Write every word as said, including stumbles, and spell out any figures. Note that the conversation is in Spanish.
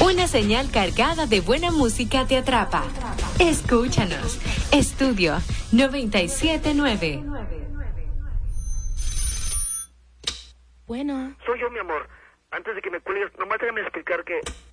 Una señal cargada de buena música te atrapa. Escúchanos. Estudio noventa y siete nueve. Bueno. Soy yo, mi amor. Antes de que me cuelgues, nomás déjame explicar que